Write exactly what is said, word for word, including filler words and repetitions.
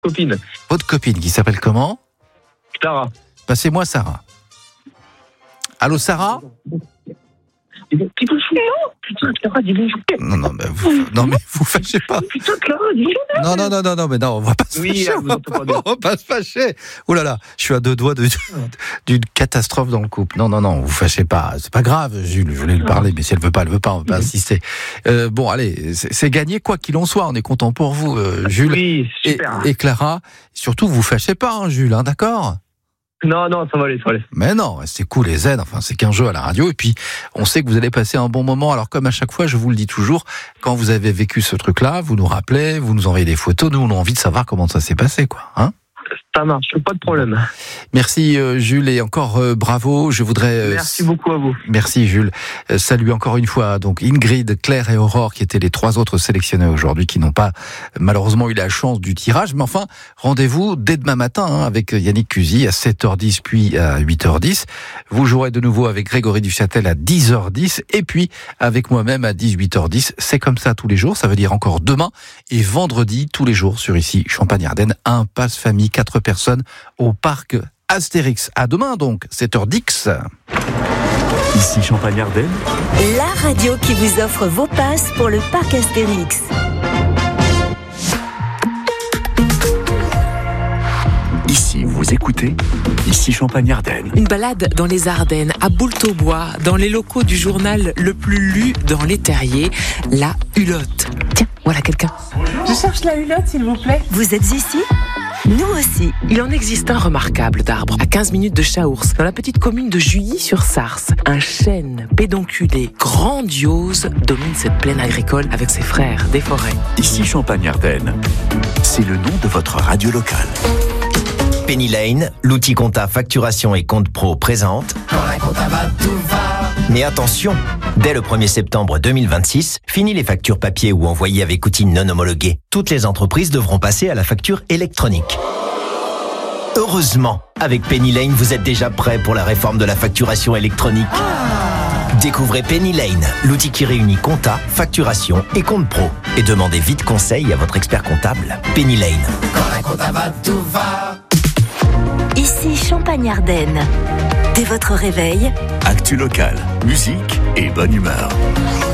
copine. Votre copine qui s'appelle comment? Clara. Passez-moi Sarah. Allô Sarah? Dis bonjour. Putain, Clara, dis bonjour. Non, non, mais vous, non, mais vous fâchez pas. Putain, Clara, dis bonjour. Non, non, non, non, non, mais non, on va pas se Oui, fâcher. elle On vous va entend pas pas, bien. on va pas se fâcher. Oh là là, je suis à deux doigts de, d'une catastrophe dans le couple. Non, non, non, vous fâchez pas. C'est pas grave, Jules, je voulais lui parler, mais si elle veut pas, elle veut pas, on va pas insister. Euh, bon, allez, c'est, c'est gagné quoi qu'il en soit. On est content pour vous, euh, Jules. Oui, et, super. et Clara. Surtout, vous fâchez pas, hein, Jules, hein, d'accord? Non, non, ça va aller, ça va aller. Mais non, c'est cool les zen, enfin c'est qu'un jeu à la radio et puis on sait que vous allez passer un bon moment. Alors comme à chaque fois, je vous le dis toujours, quand vous avez vécu ce truc-là, vous nous rappelez, vous nous envoyez des photos, nous on a envie de savoir comment ça s'est passé, quoi, hein. Ça marche, pas de problème. Merci euh, Jules et encore euh, bravo. Je voudrais euh, Merci beaucoup à vous. Merci Jules. Euh, saluer encore une fois donc Ingrid, Claire et Aurore qui étaient les trois autres sélectionnés aujourd'hui qui n'ont pas malheureusement eu la chance du tirage. Mais enfin, rendez-vous dès demain matin hein, avec Yannick Cusy à sept heures dix puis à huit heures dix. Vous jouerez de nouveau avec Grégory Duchâtel à dix heures dix et puis avec moi-même à dix-huit heures dix. C'est comme ça tous les jours. Ça veut dire encore demain et vendredi tous les jours sur ici Champagne-Ardenne. Un passe famille, quatre personnes au parc Astérix. À demain donc, sept heures dix. Ici Champagne-Ardenne. La radio qui vous offre vos passes pour le parc Astérix. Ici, vous écoutez Ici Champagne-Ardenne. Une balade dans les Ardennes, à Boultaubois, dans les locaux du journal le plus lu dans les terriers, La Hulotte. Tiens, voilà quelqu'un. Je cherche la Hulotte, s'il vous plaît. Vous êtes ici ? Nous aussi. Il en existe un remarquable d'arbre, à quinze minutes de Chaours, dans la petite commune de Juilly-sur-Sarthe. Un chêne pédonculé grandiose domine cette plaine agricole avec ses frères des forêts. Ici Champagne-Ardenne. C'est le nom de votre radio locale. Penny Lane, l'outil compta facturation et compte pro présente. Quand la compta va, tout va. Mais attention, dès le premier septembre deux mille vingt-six, fini les factures papier ou envoyées avec outils non homologués. Toutes les entreprises devront passer à la facture électronique. Heureusement, avec Penny Lane, vous êtes déjà prêt pour la réforme de la facturation électronique. Découvrez Penny Lane, l'outil qui réunit compta, facturation et compte pro. Et demandez vite conseil à votre expert comptable. Penny Lane. Quand la compta va, tout va. Ici Champagne-Ardenne. Dès votre réveil, Actu local, musique et bonne humeur.